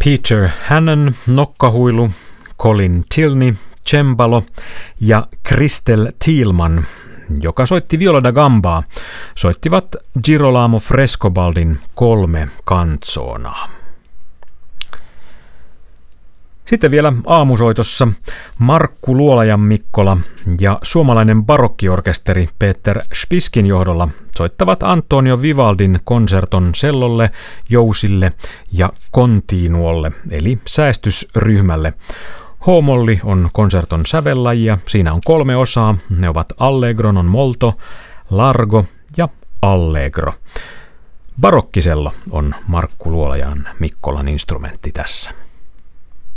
Peter Hannon nokkahuilu, Colin Tilney cembalo ja Kristel Thielman, joka soitti viola da gambaa, soittivat Girolamo Frescobaldin 3 canzonaa. Sitten vielä aamusoitossa Markku Luolajan Mikkola ja suomalainen barokkiorkesteri Peter Spiskin johdolla soittavat Antonio Vivaldin konserton cellolle, jousille ja continuolle, eli säästysryhmälle. H-molli on konserton sävellaji ja siinä on 3 osaa. Ne ovat allegro non molto, largo ja allegro. Barokkisello on Markku Luolajan Mikkolan instrumentti tässä.